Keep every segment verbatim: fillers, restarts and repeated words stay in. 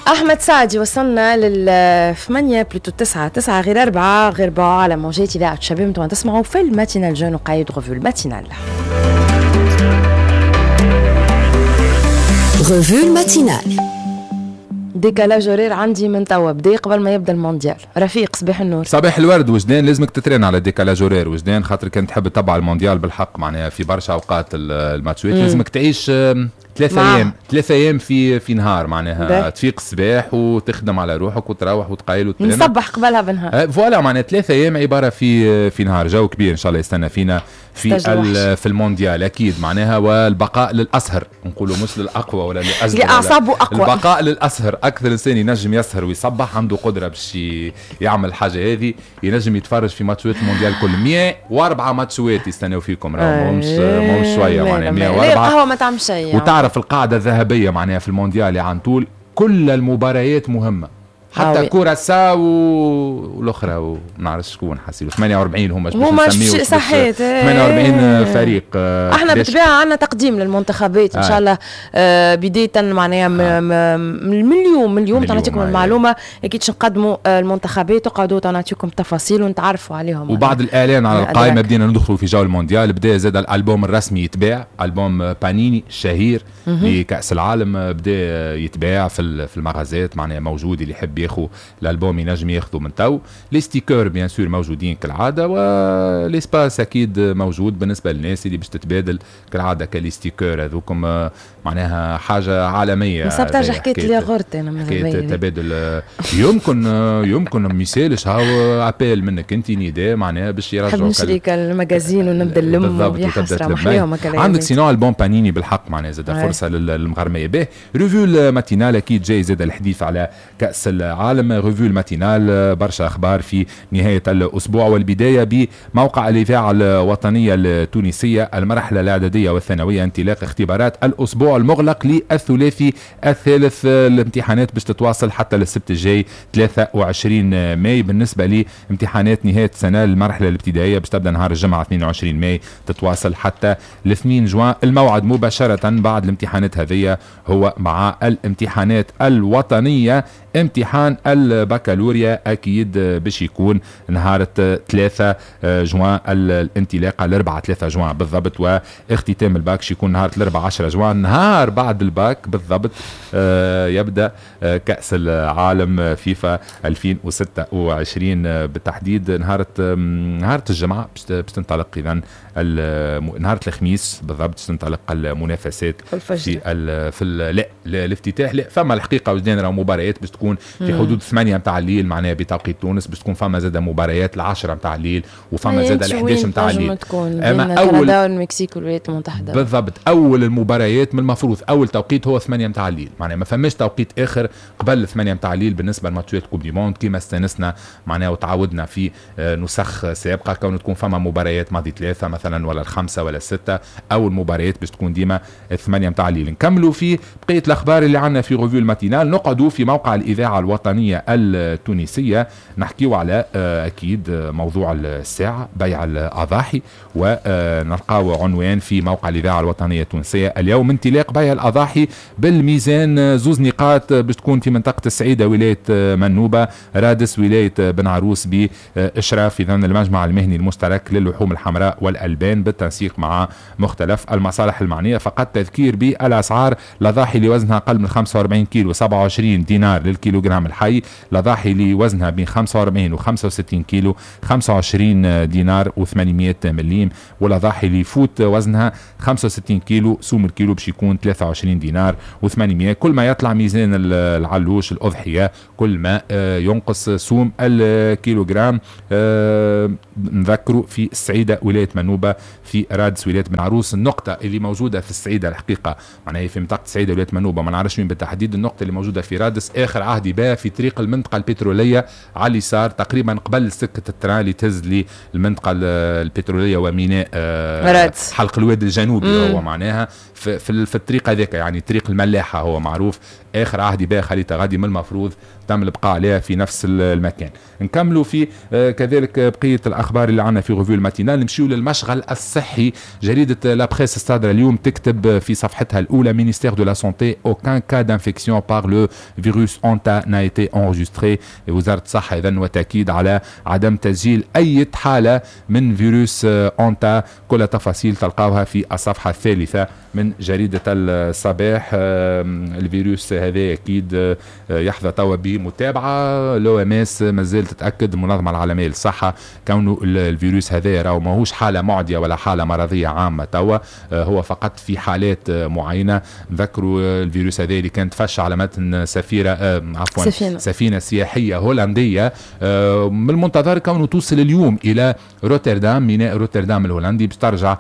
أحمد سعدي وصلنا للثمانية بلوتو تسعة تسعة غير أربعة غير أربعة على موجات إذاعة شباب. انتوا تسمعوا في الماتينال جون وقايد غوفو الماتينال. غوفو الماتينال ديكالاج هورير عندي من توا بدا قبل ما يبدا المونديال. رفيق صباح النور. صباح الورد. وجدان لازمك تترين على ديكالاج هورير وجدان خاطر كان تحب تتبع المونديال بالحق معناها في برشا اوقات الماتشات لازمك تعيش ثلاثة ايام ثلاثة ايام في في نهار معناها تفيق الصباح وتخدم على روحك وتروح وتقايل وتنام نصبح قبلها بنهار. فوالا معناها ثلاثة ايام عباره في في نهار. جو كبير ان شاء الله يستنى فينا في في المونديال اكيد معناها. والبقاء للاسهر نقولوا مش للاقوى ولا للاجدر لاعصابه اقوى. البقاء للاسهر. اكثر انسان ينجم يسهر ويصبح عنده قدره باش يعمل حاجه هذه ينجم يتفرج في ماتشات المونديال كل مية وأربعة ماتشات يستناو فيكم راهو مش مش شويه معناها مية وأربعة. القهوه ما تعمل شيء. وتعرف القاعده الذهبيه معناها في المونديال عن طول كل المباريات مهمه حتى كوراساو والاخرى وما نعرفش شكون حاسيلو ثمانية وأربعين هما هما صحيت ثمانية وأربعين فريق. احنا بالطبيعه عندنا تقديم للمنتخبات ان شاء الله آه بدايه معناها من اليوم من اليوم تعطيكم المعلومه اكيد نقدموا المنتخبات وقعدوا تعطيكم تفاصيل ونتعرفوا عليهم. وبعد الاعلان على القائمه بدينا ندخلوا في جو المونديال. بدا زاد الالبوم الرسمي يتباع البوم بانيني الشهير لكاس العالم بدا يتباع في في المغازات معناها موجود اللي يحب ياخذ الالبوم ينجم ياخذه من تو. لي ستيكر بيان سور موجودين كالعاده والاسباس اكيد موجود بالنسبه للناس اللي باش تتبادل كالعاده كلي ستيكر هذوكم معناها حاجه عالميه. نصبت ترجع حكيت لي غرت انا من حكايه تبادل يمكن يمكن مثال هاو ابيل منك انت نداء معناها باش يرجعوا نحب نشري المجازين ونبدا نلم ويحسروا عندك سينو البوم بانيني بالحق معناها زاد فرصه للمغرميه به. ريفيو الماتينال اكيد جاي زاد الحديث على كاس العالم. ريفيو الماتينال برشا اخبار في نهايه الاسبوع والبدايه بموقع الاذاعه الوطنيه التونسيه. المرحله الاعداديه والثانويه انطلاق اختبارات الاسبوع المغلق للثلاثي الثالث. الامتحانات باش تتواصل حتى للسبت الجاي ثلاثة وعشرين ماي. بالنسبه لامتحانات نهايه السنه المرحله الابتدائيه باش تبدا نهار الجمعه اثنين وعشرين ماي تتواصل حتى الاثنين جوان. الموعد مباشره بعد الامتحانات هذه هو مع الامتحانات الوطنيه. امتحان البكالوريا اكيد باش يكون نهار ثلاثة جوان الانطلاقه الاربعاء ثلاثة جوان بالضبط. واختتام الباك يكون نهار الاربعاء عشرة جوان نهار بعد الباك بالضبط. يبدا كاس العالم فيفا ألفين وستة وعشرين بالتحديد نهار نهار الجمعه باش تنطلق اذا نهار الخميس بالضبط باش تنطلق المنافسات في ال في ال لا الافتتاح. لا فما الحقيقه وجدان راه مباريات باش تكون في حدود ثمانية متاع الليل معناها بتوقيت تونس باش تكون فما زاده مباريات العشرة متاع الليل وفما زاده الحداش متاع الليل. اما اول المكسيك والولايات المتحده بالضبط اول المباريات من المفروض اول توقيت هو ثمانية متاع الليل معناها ما فماش توقيت اخر قبل ثمانية متاع الليل بالنسبه لماتشات كوب دي موند كيما استنسنا معناها وتعودنا في نسخ سابقه كون تكون فما مباريات ماضي ثلاثه مثلا ولا الخمسه ولا السته. اول مباريات باش تكون ديما ثمانية متاع الليل. نكملوا في بقيه الاخبار اللي عندنا في ريفيو الماتينال. نقعدوا في موقع الاذاعه الوطنيه التونسيه نحكيوا على اكيد موضوع الساعه بيع الاضاحي ونلقاو عنوان في موقع الاذاعه الوطنيه التونسيه اليوم انطلاق بيع الاضاحي بالميزان زوز نقاط باش تكون في منطقه السعيده ولايه منوبه رادس ولايه بن عروس باشراف اذا المجمع المهني المشترك للحوم الحمراء والالبان بالتنسيق مع مختلف المصالح المعنيه. فقط تذكير بالاسعار الاضاحي اللي وزنها اقل من خمسة وأربعين كيلو سبعة وعشرين دينار للكيلوغرام الحي. الاضاحي اللي وزنها بين خمسة وأربعين وخمسة وستين كيلو خمسة وعشرين دينار وثمانمائة مليم. والاضاحي اللي يفوت وزنها خمسة وستين كيلو سوم الكيلو باش يكون ثلاثة وعشرين دينار وثمانمائة. كل ما يطلع ميزان العلوش الاضحيه كل ما ينقص سوم الكيلوغرام. نذكروا في السعيده ولايه منوبه في رادس ولايه بن عروس. النقطه اللي موجوده في السعيده الحقيقه معناها في منطقه السعيده ولايه منوبه ما نعرفش وين بالتحديد. النقطه اللي موجوده في رادس اخر عهدي بها في طريق المنطقه البتروليه على اليسار تقريبا قبل سكه التران اللي تهز للمنطقه البتروليه وميناء رادس حلق الوادي الجنوبي. مم. هو معناها في, في, في الطريق هذاك يعني طريق الملاحه هو معروف اخر عهدي بها خليتها غادي من المفروض تم الابقاء عليها في نفس المكان. نكملوا في كذلك بقيه الاخبار اللي عندنا في ريفيو الماتينال. نمشيو للمشغل المشغل الصحي. جريدة لا بريس الصادرة اليوم تكتب في صفحتها الأولى: Ministère de la Santé, aucun cas d'infection par le virus Anta n'a été enregistré. وزارة الصحة إذن وتأكيد على عدم تسجيل أي حالة من فيروس أنتا. كل تفاصيل تلقاوها في الصفحة الثالثة من جريدة الصباح. الفيروس هذا أكيد يحظى توا بمتابعة. لو أماس مازال تتأكد المنظمة العالمية للصحة كونه الفيروس هذا راهو ماهوش حالة معدية ولا حالة مرضية عامة توا، هو فقط في حالات معينة. ذكروا الفيروس هذا اللي كانت فش على متن سفيرة عفوا سفينة. سفينة سياحية هولندية. من المنتظر كونه توصل اليوم إلى روتردام، ميناء روتردام الهولندي، باش ترجع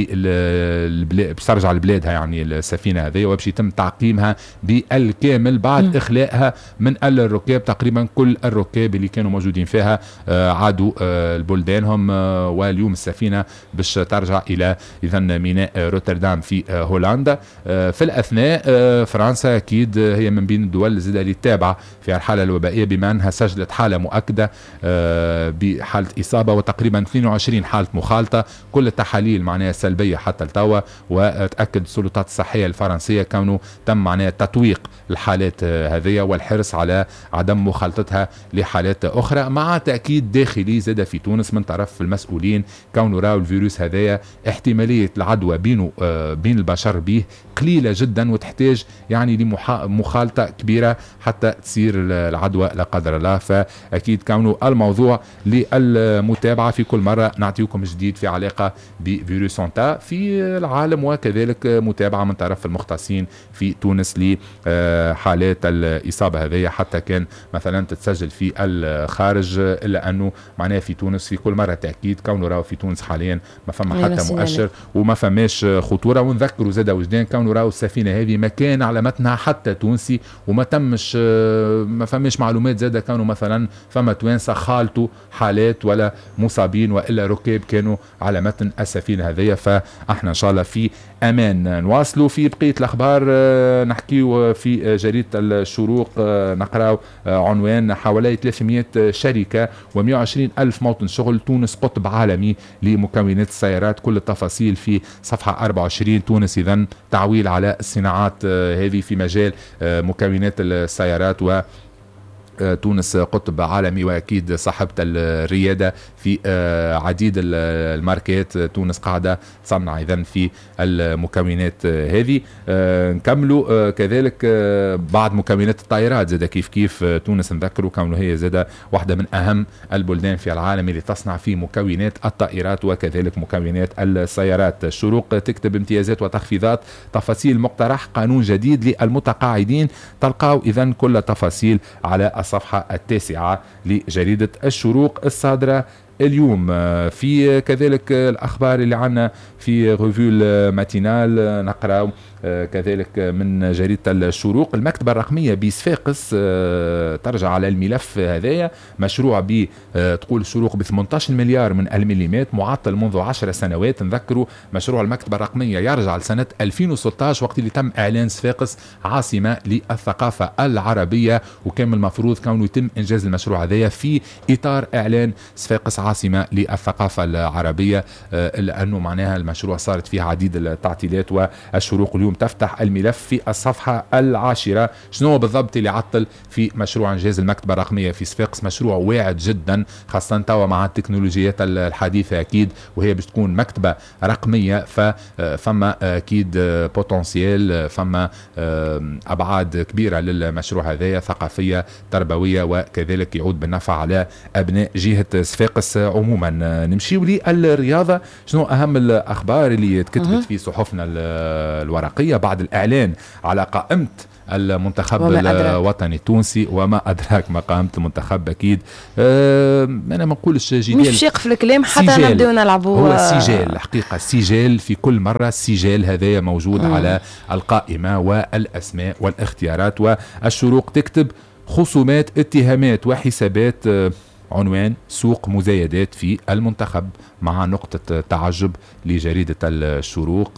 للبلاد باش ترجع لبلادها يعني السفينة هذه، وباش يتم تعقيمها بالكامل بعد م. إخلاءها من الركاب. تقريبا كل الركاب اللي كانوا موجودين فيها عادوا لبلدانهم، واليوم السفينة باش ترجع إلى إذن ميناء روتردام في هولندا. في الأثناء فرنسا أكيد هي من بين الدول اللي تتابع في الحالة الوبائية، بما أنها سجلت حالة مؤكدة بحالة إصابة وتقريبا اثنين وعشرين حالة مخالطة. كل التحاليل معناها سلبية حتى التوا، وتأكد السلطات الصحية الفرنسية كونه تم معناها تطويق الحالات هذه والحرص على عدم مخالطتها لحالات أخرى، مع تأكيد داخلي زاد في تونس من طرف المسؤولين كونه راو الفيروس هذا احتمالية العدوى بينه بين البشر به قليلة جدا، وتحتاج يعني لمخالطة كبيرة حتى تصير العدوى لا قدر الله. فأكيد كونه الموضوع للمتابعة في كل مرة نعطيكم جديد في علاقة بفيروس أنتا في العالم، وكذلك متابعة من طرف المختصين في تونس لحالات الإصابة هذه حتى كان مثلا تتسجل في الخارج، إلا أنه معناه في تونس في كل مرة تأكيد كونه راو في تونس حاليا ما فما حتى مؤشر وما فماش خطورة. ونذكروا زاد وجدان كونه راو السفينة هذه ما كان على متنها حتى تونسي، وما تمش ما فماش معلومات زاد كانوا مثلا فما توانسة خالطوا حالات ولا مصابين وإلا ركاب كانوا على متن السفينة هذه. فاحنا إن شاء الله في أمان. نواصلوا في بقية الأخبار، نحكيوا في جريدة الشروق نقرأ عنوان: حوالي ثلاثمئة شركة ومئة وعشرين ألف موطن شغل، تونس قطب عالمي لمكونات السيارات. كل التفاصيل في صفحة أربعة وعشرين. تونس إذن تعويل على الصناعات هذه في مجال مكونات السيارات، و تونس قطب عالمي وأكيد صاحبة الريادة في عديد الماركات. تونس قاعدة تصنع إذن في المكونات هذه. نكملوا كذلك بعض مكونات الطائرات زادة كيف كيف تونس نذكروا كونه هي زادة واحدة من أهم البلدان في العالم اللي تصنع في مكونات الطائرات وكذلك مكونات السيارات. الشروق تكتب: امتيازات وتخفيضات، تفاصيل مقترح قانون جديد للمتقاعدين. تلقاو إذن كل تفاصيل على الصفحة التاسعة لجريدة الشروق الصادرة اليوم. في كذلك الأخبار اللي عنا في ريفيو الماتينال نقرأ كذلك من جريدة الشروق: المكتبة الرقمية بصفاقس ترجع على الملف هذايا. مشروع ب تقول الشروق ب ثمانية عشر مليار من المليمات، معطل منذ عشر سنوات. نذكروا مشروع المكتبة الرقمية يرجع لسنة ألفين وستة عشر وقت اللي تم إعلان صفاقس عاصمة للثقافة العربية، وكان المفروض كونه يتم إنجاز المشروع هذايا في إطار إعلان صفاقس عاصمة للثقافة العربية، إلا أنه معناها المشروع صارت فيه عديد التعطيلات. والشروق اليوم تفتح الملف في الصفحة العاشرة. شنو بالضبط اللي عطل في مشروع إنجاز المكتبة الرقمية في صفاقس؟ مشروع واعد جدا خاصة توا مع التكنولوجيات الحديثة أكيد، وهي باش تكون مكتبة رقمية، فما أكيد بوتنسيال، فما أبعاد كبيرة للمشروع هذا، ثقافية تربوية وكذلك يعود بالنفع على أبناء جهة صفاقس عموما. نمشيو للرياضة. شنو أهم الأخبار اللي تكتبت في صحفنا الورقية بعد الإعلان على قائمة المنتخب الوطني التونسي؟ وما أدراك ما قائمة المنتخب أكيد. أه أنا ما نقولش جدال، مش شيق في الكلام حتى نبدأ نلعبوا. هو السجال الحقيقة، السجال في كل مرة السجال هذا موجود م. على القائمة والأسماء والاختيارات. والشروق تكتب: خصومات، اتهامات وحسابات، عنوان سوق مزايدات في المنتخب، مع نقطة تعجب لجريدة الشروق.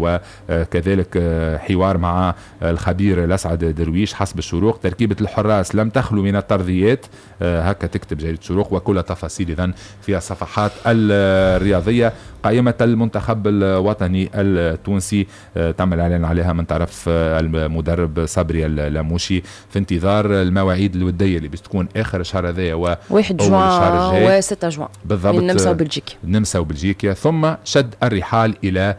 وكذلك حوار مع الخبير الأسعد درويش حسب الشروق: تركيبة الحراس لم تخلو من الترضيات، هكا تكتب جريدة الشروق. وكل تفاصيل إذن في الصفحات الرياضية. قائمة المنتخب الوطني التونسي تم الإعلان عليها من طرف المدرب صبري اللاموشي في انتظار المواعيد الودية اللي باش تكون آخر الشهر هذايا واحد جوان و ستة جوان بالضبط، النمسا وبلجيكا النمسا وبلجيكا، ثم شد الرحال إلى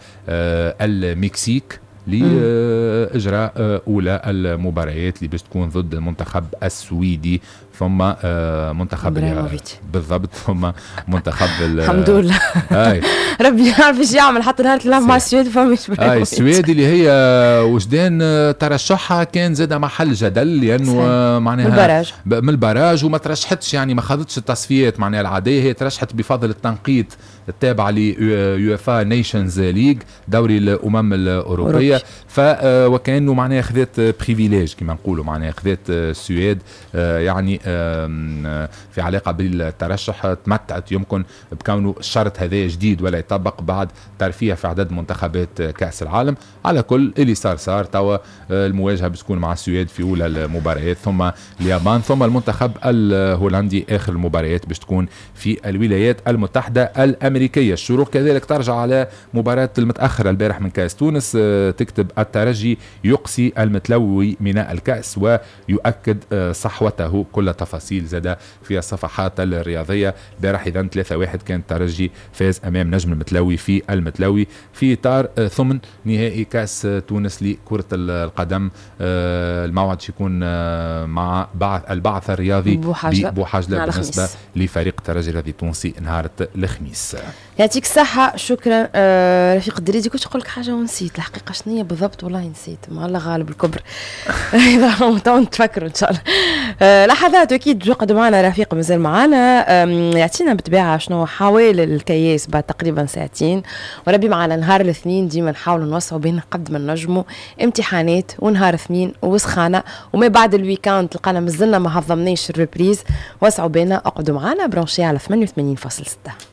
المكسيك لإجراء أولى المباريات اللي باش تكون ضد المنتخب السويدي، ثم منتخب بالضبط، ثم منتخب الحمد لله ربي يعرف ايش يعمل حتى نهار تلعب مع السويد فماش اي السويد اللي هي وجدان ترشحها كان زاد محل جدل لانه معناها من البراج من البراج وما ترشحتش، يعني ما خذتش التصفيات معناها العاديه، هي ترشحت بفضل التنقيط التابعه ليوفا نيشنز ليج دوري الامم الاوروبيه، ف وكانه معناها خذت بريفيليج كما نقولوا، معناها خذت السويد يعني في علاقه بالترشح، تمتعت يمكن بكونه الشرط هذا جديد ولا يطبق بعد ترفيه في عدد منتخبات كاس العالم. على كل اللي صار صار توا المواجهه بتكون مع السويد في اولى المباريات، ثم اليابان، ثم المنتخب الهولندي اخر المباريات باش تكون في الولايات المتحده الامريكيه. الشروق كذلك ترجع على مباراه المتاخره البارح من كاس تونس، تكتب الترجي يقصي المتلوي من الكاس ويؤكد صحوته، كل تفاصيل زاد في الصفحات الرياضيه. البارح اذا ثلاثة واحد كان الترجي فاز امام نجم المتلوي في المتلوي في اطار ثمن نهائي كاس تونس لكره القدم. الموعد يكون مع بعث البعث الرياضي ببوحاجله بالنسبه لفريق الترجي الرياضي التونسي نهار الخميس. يعطيك الصحه، شكرا آه رفيق الدريدي. كنت نقول لك حاجه ونسيت الحقيقه شنو هي بالضبط، والله نسيت، ما الله غالب الكبر اذا تفكروا ان شاء الله. آه لحظات اكيد يقعد معنا رفيق مازال معنا يعطينا بالطبيعه شنو حوالي الكياس بعد تقريبا ساعتين، وربي معنا نهار الاثنين ديما نحاولوا نوسعوا بين قد ما نجموا امتحانات، ونهار اثنين وسخانه، وما بعد الويكاند تلقانا مازلنا ما هضمناش الريبريز، وسعوا بينا، اقعدوا معنا برونشي على ثمانية وثمانين فاصلة ستة.